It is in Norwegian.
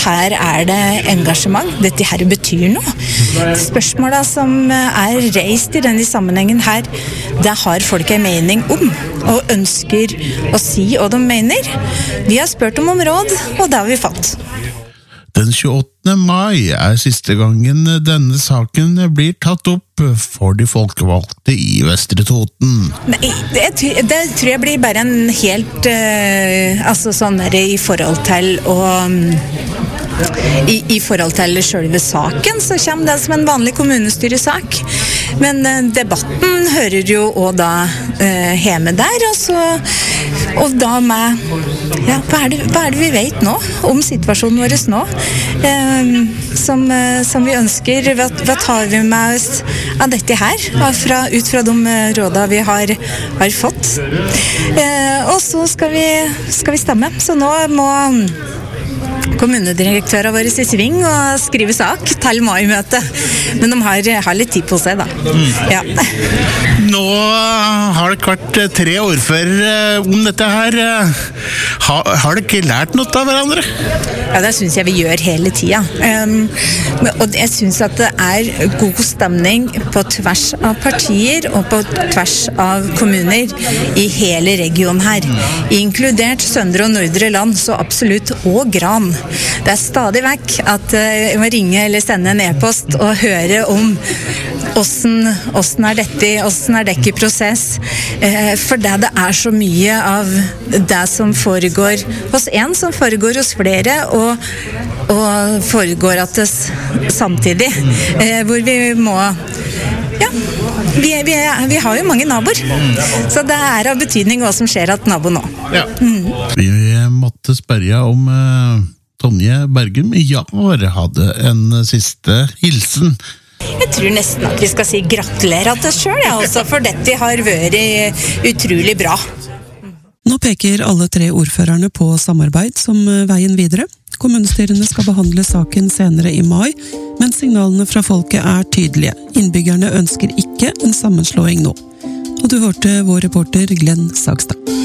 her det engasjement. Dette her betyr noe. Spørsmålet som reist i denne sammenhengen her, det har folk en mening om, og ønsker å si hva de mener. Vi har spurt om råd, og det har vi fått. Den 28. mai siste gangen denne saken blir tatt opp for de folkevalgte i Vestre Toten. Nei, det tror jeg blir bare en helt sånn der i forhold til I forhold til selve saken, så kommer det som en vanlig kommunestyresak. Men debatten hører jo også da hjemme der, og da med hva det vi vet nå om situasjonen vår nå, som vi ønsker. Hva tar vi med oss av dette her, ut fra de rådene vi har fått? Og så skal vi stemme. Så nå må kommunedirektøren vår i sving og skrive sak til mai-møtet. Men de har litt tid på seg, da. Ja. Nå har det vært 3 ordførere om dette her. Har dere ikke lært noe av hverandre? Ja, det synes jeg vi gjør hele tiden. Og jeg synes at det god stemning på tvers av partier og på tvers av kommuner i hele regionen her. Inkludert Søndre og Nordre Land, så absolutt, og Gran. Det stadig vekk at jeg må ringe eller sende en e-post og høre om hvordan dette i prosess. For det så mye av det som foregår hos en, som foregår hos flere, og foregår at det samtidig. Hvor vi må vi har jo mange naboer, så det av betydning hva som skjer at nabo nå. Ja. Vi måtte spørre om Tonje Bergum hadde en siste hilsen. Jeg tror nesten at vi skal si gratulerer til oss selv, for dette har vært utrolig bra. Nå peker alle 3 ordførerne på samarbeid som veien videre. Kommunestyrene skal behandle saken senere i mai, men signalene fra folket tydelige. Innbyggerne ønsker ikke en sammenslåing nå. Og du hørte vår reporter Glenn Sagstad.